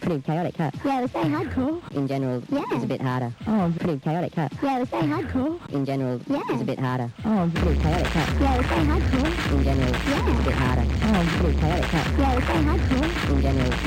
pretty chaotic, huh? Yeah, they say hardcore. In general, Yeah. is a bit harder. Oh, Pretty chaotic, huh? yeah, they say hardcore. In general, Yeah. is a bit harder. Oh, Pretty chaotic, huh? yeah, they say hardcore. In general, Yeah. is a bit harder. Oh, Pretty chaotic, huh? yeah, they say hardcore. In general,